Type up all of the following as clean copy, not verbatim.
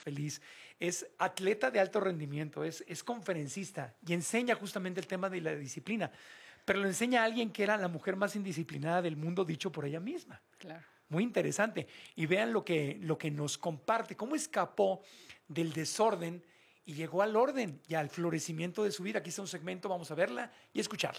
feliz. Es atleta de alto rendimiento, es conferencista y enseña justamente el tema de la disciplina. Pero lo enseña a alguien que era la mujer más indisciplinada del mundo, dicho por ella misma. Claro. Muy interesante. Y vean lo que nos comparte, cómo escapó del desorden y llegó al orden y al florecimiento de su vida. Aquí está un segmento, vamos a verla y escucharla.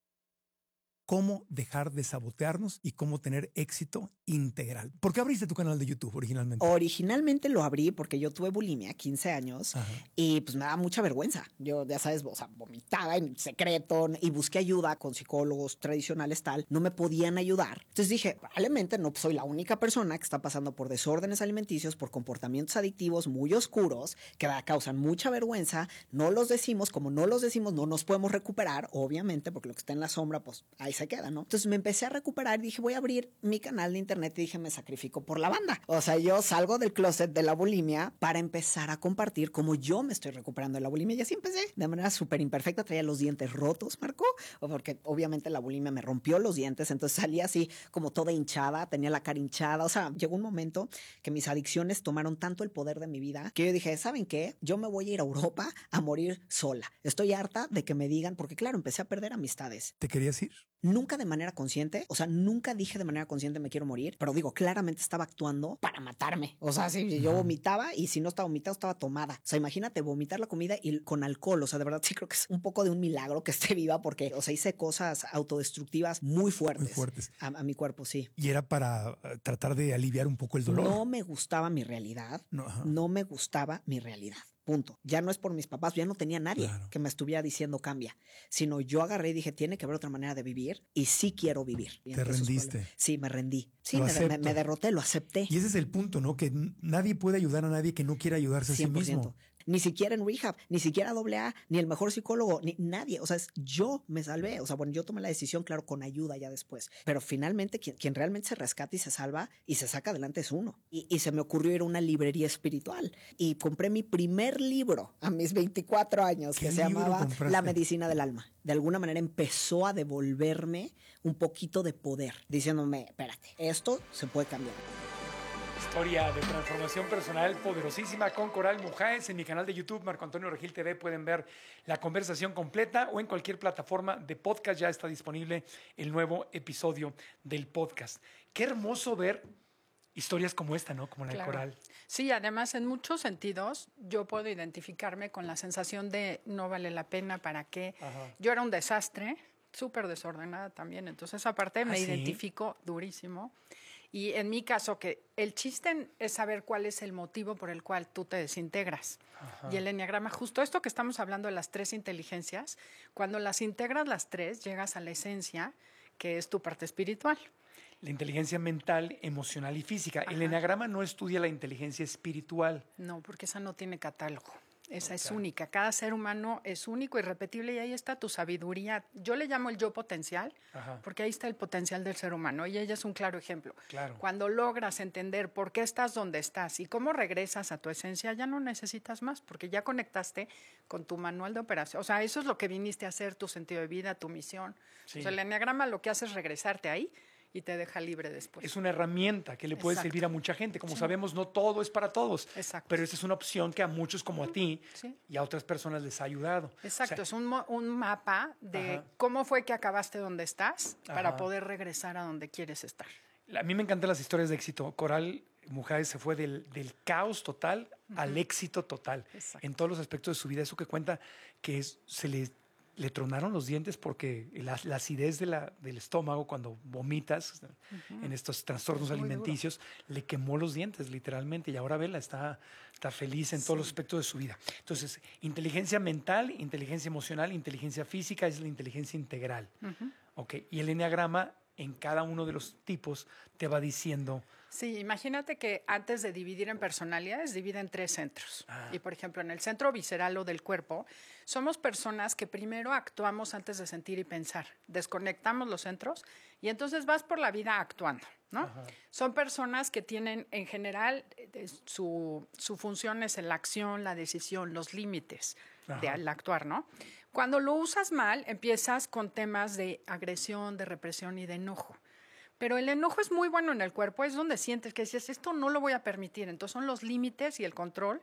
Cómo dejar de sabotearnos y cómo tener éxito integral. ¿Por qué abriste tu canal de YouTube originalmente? Originalmente lo abrí porque yo tuve bulimia, 15 años, Ajá. y pues me daba mucha vergüenza. Yo, ya sabes, o sea, vomitaba en secreto y busqué ayuda con psicólogos tradicionales, tal. No me podían ayudar. Entonces dije, probablemente no soy la única persona que está pasando por desórdenes alimenticios, por comportamientos adictivos muy oscuros, que causan mucha vergüenza. No los decimos, como no los decimos, no nos podemos recuperar, obviamente, porque lo que está en la sombra, pues ahí se queda, ¿no? Entonces me empecé a recuperar y dije, voy a abrir mi canal de internet y dije, me sacrifico por la banda. O sea, yo salgo del closet de la bulimia para empezar a compartir cómo yo me estoy recuperando de la bulimia. Y así empecé de manera súper imperfecta. Traía los dientes rotos, Marco, porque obviamente la bulimia me rompió los dientes. Entonces salía así como toda hinchada, tenía la cara hinchada. O sea, llegó un momento que mis adicciones tomaron tanto el poder de mi vida que yo dije, ¿saben qué? Yo me voy a ir a Europa a morir sola. Estoy harta de que me digan, porque claro, empecé a perder amistades. ¿Te querías ir? Nunca de manera consciente, o sea, nunca dije de manera consciente me quiero morir, pero digo, claramente estaba actuando para matarme. O sea, si yo vomitaba y si no estaba vomitado, estaba tomada. O sea, imagínate vomitar la comida y con alcohol. O sea, de verdad sí creo que es un poco de un milagro que esté viva porque, o sea, hice cosas autodestructivas muy fuertes. Muy fuertes. A mi cuerpo, sí. Y era para tratar de aliviar un poco el dolor. No me gustaba mi realidad. No me gustaba mi realidad. Punto. Ya no es por mis papás, ya no tenía nadie que me estuviera diciendo cambia, sino yo agarré y dije, tiene que haber otra manera de vivir y sí quiero vivir. ¿Te rendiste? Sí, me rendí. Sí, me derroté, lo acepté. Y ese es el punto, ¿no? Que nadie puede ayudar a nadie que no quiera ayudarse a sí mismo. Ni siquiera en rehab, ni siquiera AA, ni el mejor psicólogo, ni nadie. O sea, yo me salvé. O sea, bueno, yo tomé la decisión, claro, con ayuda ya después. Pero finalmente quien realmente se rescata y se salva y se saca adelante es uno. Y se me ocurrió ir a una librería espiritual y compré mi primer libro a mis 24 años que se llamaba La medicina del alma. De alguna manera empezó a devolverme un poquito de poder, diciéndome, espérate, esto se puede cambiar. Historia de transformación personal poderosísima con Coral Mujáez. En mi canal de YouTube, Marco Antonio Regil TV, pueden ver la conversación completa o en cualquier plataforma de podcast ya está disponible el nuevo episodio del podcast. Qué hermoso ver historias como esta, ¿no? Como la de Coral. Sí, además en muchos sentidos yo puedo identificarme con la sensación de no vale la pena, ¿para qué? Ajá. Yo era un desastre, súper desordenada también, entonces aparte me identifico durísimo. Y en mi caso, que el chiste es saber cuál es el motivo por el cual tú te desintegras. Ajá. Y el enneagrama, justo esto que estamos hablando de las 3 inteligencias, cuando las integras las 3, llegas a la esencia, que es tu parte espiritual. La inteligencia mental, emocional y física. Ajá. El enneagrama no estudia la inteligencia espiritual. No, porque esa no tiene catálogo. Esa es única. Cada ser humano es único, irrepetible, y ahí está tu sabiduría. Yo le llamo el yo potencial, porque ahí está el potencial del ser humano, y ella es un claro ejemplo. Claro. Cuando logras entender por qué estás donde estás y cómo regresas a tu esencia, ya no necesitas más, porque ya conectaste con tu manual de operación. O sea, eso es lo que viniste a hacer, tu sentido de vida, tu misión. Sí. O sea, el enneagrama lo que hace es regresarte ahí y te deja libre después. Es una herramienta que le puede servir a mucha gente. Como sabemos, no todo es para todos. Exacto. Pero esa es una opción que a muchos como a ti y a otras personas les ha ayudado. Exacto. O sea, es un mapa de cómo fue que acabaste donde estás para poder regresar a donde quieres estar. A mí me encantan las historias de éxito. Coral Mujáez se fue del caos total al éxito total. Exacto. En todos los aspectos de su vida. Eso que cuenta que le tronaron los dientes porque la acidez del estómago cuando vomitas en estos trastornos alimenticios le quemó los dientes literalmente, y ahora vela, está feliz en todos los aspectos de su vida. Entonces, inteligencia mental, inteligencia emocional, inteligencia física es la inteligencia integral. Okay. Y el enneagrama en cada uno de los tipos te va diciendo. Sí, imagínate que antes de dividir en personalidades, divide en 3 centros. Y, por ejemplo, en el centro visceral o del cuerpo, somos personas que primero actuamos antes de sentir y pensar. Desconectamos los centros y entonces vas por la vida actuando, ¿no? Son personas que tienen, en general, su función es la acción, la decisión, los límites del actuar, ¿no? Cuando lo usas mal, empiezas con temas de agresión, de represión y de enojo. Pero el enojo es muy bueno en el cuerpo, es donde sientes que dices, esto no lo voy a permitir. Entonces son los límites y el control